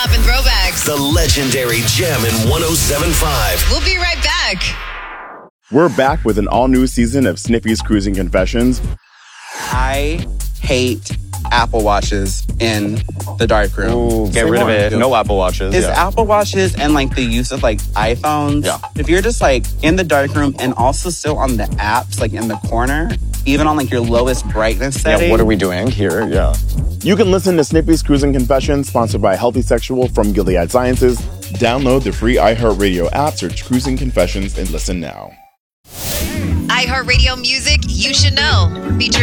Up and throwbacks. The legendary Jammin' 107.5. We'll be right back. We're back with an all-new season of Snippy's Cruising Confessions. I hate Apple Watches in the darkroom. Ooh, get rid of it. No Apple Watches. It's Apple Watches and like the use of like iPhones. Yeah. If you're just like in the darkroom and also still on the apps, like in the corner, even on like your lowest brightness setting. Yeah, what are we doing here? Yeah. You can listen to Snippy's Cruising Confessions, sponsored by Healthy Sexual from Gilead Sciences. Download the free iHeartRadio app, search Cruising Confessions, and listen now. iHeartRadio music you should know. Featuring